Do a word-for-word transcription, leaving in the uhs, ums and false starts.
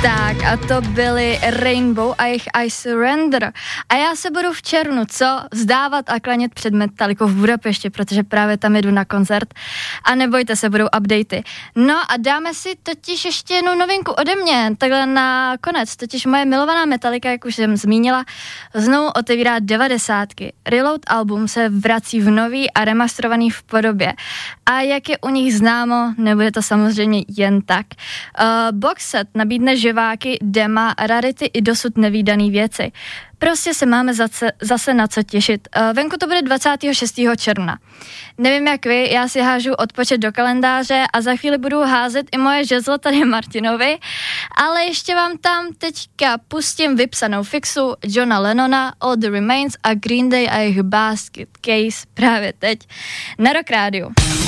Tak a to byly Rainbow a jejich I Surrender. A já se budu v červnu, co? Vzdávat a klanět před Metallicou v Budapešti, protože právě tam jdu na koncert. A nebojte se, budou updaty. No a dáme si totiž ještě jednu novinku ode mě, takhle na konec. Totiž moje milovaná Metallica, jak už jsem zmínila, znovu otevírá devadesátky. Reload album se vrací v nový a remasterovaný v podobě. A jak je u nich známo, nebude to samozřejmě jen tak. Uh, box set nabídne živáky, dema, rarity i dosud nevídaný věci. Prostě se máme zase, zase na co těšit. Uh, venku to bude dvacátého šestého června. Nevím jak vy, já si hážu odpočet do kalendáře a za chvíli budu házet i moje žezlo tady Martinovi, ale ještě vám tam teďka pustím vypsanou fixu Johna Lennona, All the Remains a Green Day a jejich Basket Case právě teď na Rock Rádiu.